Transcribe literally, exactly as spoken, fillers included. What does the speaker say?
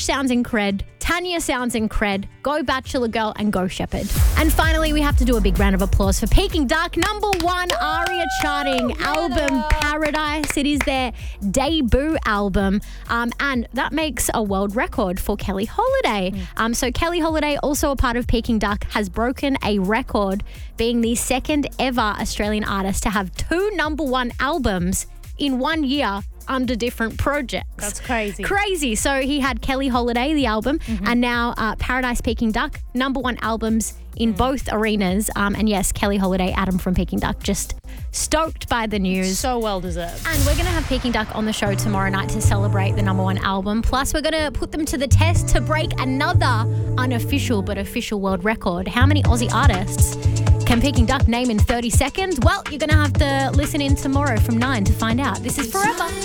sounds incred. Tanya sounds incred. Go Bachelor Girl and go Shepherd. And finally, we have to do a big round of applause for Peking Duck. Number one Aria charting album, Paradise. It is their debut album. Um, and that makes a world record for Kelly Holiday. Mm. Um, so Kelly Holiday, also a part of Peking Duck, has broken a record, being the second ever Australian artist to have two number one albums in one year under different projects. That's crazy. Crazy. So he had Kelly Holiday, the album, mm-hmm. and now uh, Paradise, Peking Duck, number one albums in mm. both arenas. Um, and yes, Kelly Holiday, Adam from Peking Duck, just stoked by the news. So well deserved. And we're going to have Peking Duck on the show tomorrow night to celebrate the number one album. Plus, we're going to put them to the test to break another unofficial but official world record. How many Aussie artists can Peking Duck name in thirty seconds? Well, you're going to have to listen in tomorrow from nine to find out. This is Forever.